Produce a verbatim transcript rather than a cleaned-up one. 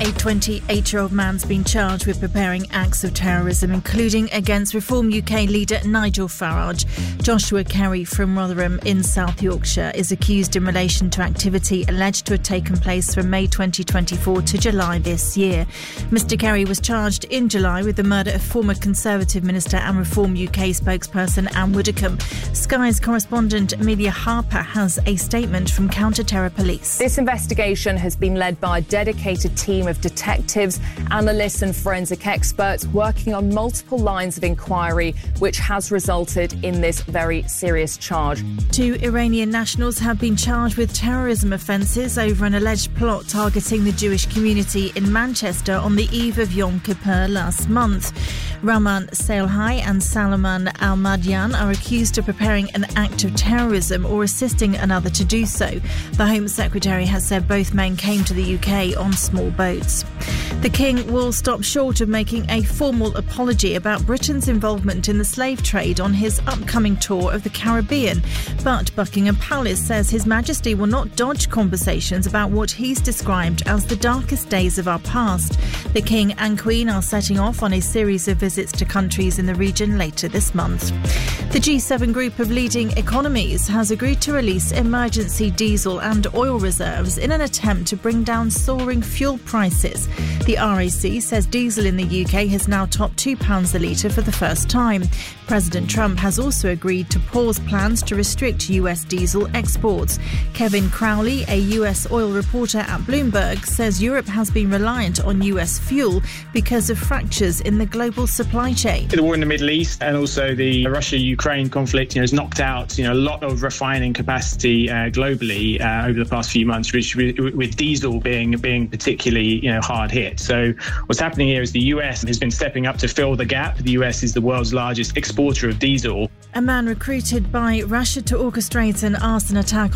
A twenty-eight-year-old man's been charged with preparing acts of terrorism, including against Reform U K leader Nigel Farage. Joshua Kerry from Rotherham in South Yorkshire is accused in relation to activity alleged to have taken place from May twenty twenty-four to July this year. Mister Kerry was charged in July with the murder of former Conservative Minister and Reform U K spokesperson Anne Widdecombe. Sky's correspondent Amelia Harper has a statement from Counter-Terror Police. This investigation has been led by a dedicated team of detectives, analysts and forensic experts working on multiple lines of inquiry, which has resulted in this very serious charge. Two Iranian nationals have been charged with terrorism offences over an alleged plot targeting the Jewish community in Manchester on the eve of Yom Kippur last month. Rahman Salehai and Salman Al-Madyan are accused of preparing an act of terrorism or assisting another to do so. The Home Secretary has said both men came to the U K on small boats. The King will stop short of making a formal apology about Britain's involvement in the slave trade on his upcoming tour of the Caribbean. But Buckingham Palace says His Majesty will not dodge conversations about what he's described as the darkest days of our past. The King and Queen are setting off on a series of visits to countries in the region later this month. The G seven group of leading economies has agreed to release emergency diesel and oil reserves in an attempt to bring down soaring fuel prices. The R A C says diesel in the U K has now topped two pounds a litre for the first time. President Trump has also agreed to pause plans to restrict U S diesel exports. Kevin Crowley, a U S oil reporter at Bloomberg, says Europe has been reliant on U S fuel because of fractures in the global supply chain. The war in the Middle East and also the Russia-Ukraine conflict, you know, has knocked out, you know, a lot of refining capacity uh, globally uh, over the past few months, which with, with diesel being being particularly, you know, hard hit. So what's happening here is the U S has been stepping up to fill the gap. The U S is the world's largest exporter of diesel. A man recruited by Russia to orchestrate an arson attack